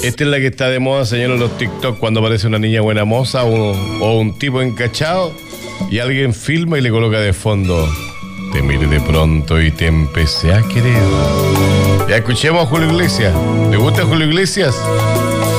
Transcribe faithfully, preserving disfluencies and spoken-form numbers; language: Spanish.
Esta es la que está de moda, señor, en los TikTok, cuando aparece una niña buena moza o, o un tipo encachado y alguien filma y le coloca de fondo: te miré de pronto y te empecé a querer. Ya escuchemos a Julio Iglesias. ¿Le gusta Julio Iglesias?